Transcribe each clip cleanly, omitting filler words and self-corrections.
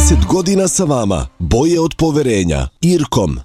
30 godina sa vama. Boje od poverenja. Irkom.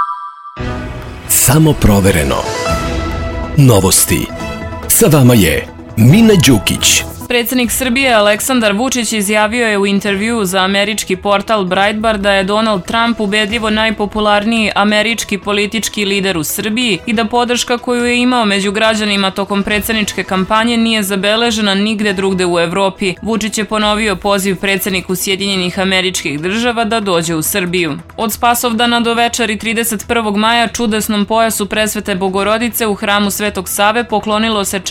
Samo provereno. Novosti. Sa vama je Mina Đukić. Predsjednik Srbije Aleksandar Vučić izjavio je u intervjuu za američki portal Breitbart da je Donald Trump ubedljivo najpopularniji američki politički lider u Srbiji i da podrška koju je imao među građanima tokom predsjedničke kampanje nije zabeležena nigde drugde u Evropi. Vučić je ponovio poziv predsjedniku Sjedinjenih Američkih Država da dođe u Srbiju. Od Spasovdana do večeri 31. maja čudesnom pojasu Presvete Bogorodice u hramu Svetog Save poklonilo se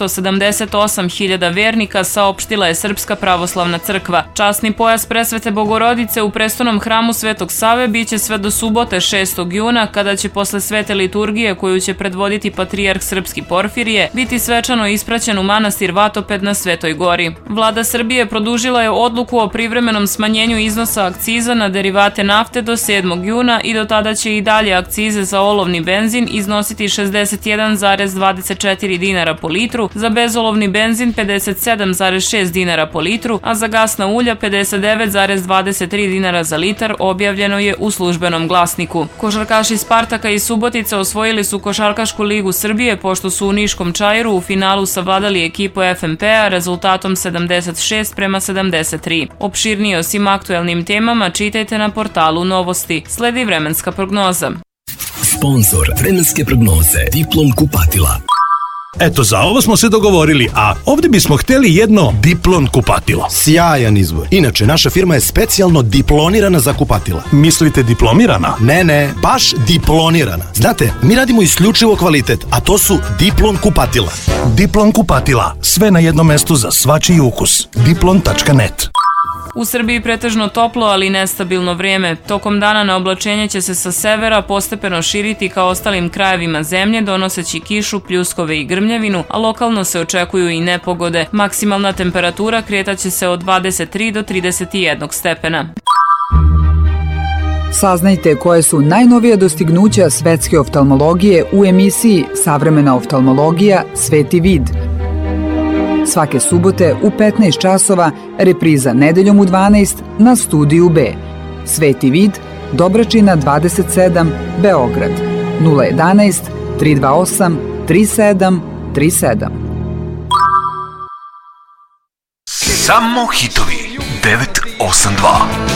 478.000 vernika, saopštila je Srpska pravoslavna crkva. Časni pojas Presvete Bogorodice u prestolnom hramu Svetog Save biće sve do subote 6. juna, kada će posle svete liturgije koju će predvoditi patrijarh Srpski Porfirije biti svečano ispraćen u manastir Vatoped na Svetoj Gori. Vlada Srbije produžila je odluku o privremenom smanjenju iznosa akciza na derivate nafte do 7. juna i do tada će i dalje akcize za olovni benzin iznositi 61,24 dinara po litru, za bezolovni benzin 57,6 dinara po litru, a za gasna ulja 59,23 dinara za litar, objavljeno je u Službenom glasniku. Košarkaši Spartaka i Subotice osvojili su Košarkašku ligu Srbije pošto su u Niškom Čairu u finalu savladali ekipu FNP-a rezultatom 76-73. Opširnije o svim aktuelnim temama čitajte na portalu Novosti. Sledi vremenska prognoza. Sponzor vremenske prognoze Diplom kupatila. Eto, za ovo smo se dogovorili, a ovdje bismo htjeli jedno Diplon kupatilo. Sjajan izbor. Inače, naša firma je specijalno diplonirana za kupatila. Mislite diplomirana? Ne, baš diplonirana. Znate, mi radimo isključivo kvalitet, a to su Diplon kupatila. Diplon kupatila. Sve na jednom mestu za svačiji ukus. Diplon.net. U Srbiji pretežno toplo, ali nestabilno vrijeme. Tokom dana na oblačenje će se sa severa postepeno širiti ka ostalim krajevima zemlje, donoseći kišu, pljuskove i grmljavinu, a lokalno se očekuju i nepogode. Maksimalna temperatura kretaće se od 23 do 31 stepena. Saznajte koje su najnovija dostignuća svetske oftalmologije u emisiji Savremena oftalmologija Sveti vid. Svake subote u 15 časova, repriza nedeljom u 12 na Studiju B. Sveti vid, Dobračina 27, Beograd, 011 328 3737. Samo hitovi 982.